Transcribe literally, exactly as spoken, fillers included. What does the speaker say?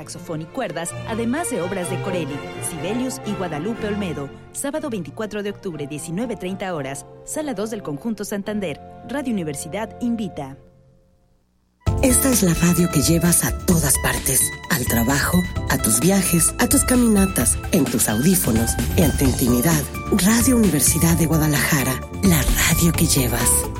saxofón y cuerdas, además de obras de Corelli, Sibelius y Guadalupe Olmedo. Sábado veinticuatro de octubre, diecinueve treinta horas, Sala dos del Conjunto Santander. Radio Universidad invita. Esta es la radio que llevas a todas partes. Al trabajo, a tus viajes, a tus caminatas, en tus audífonos, en tu intimidad. Radio Universidad de Guadalajara, la radio que llevas.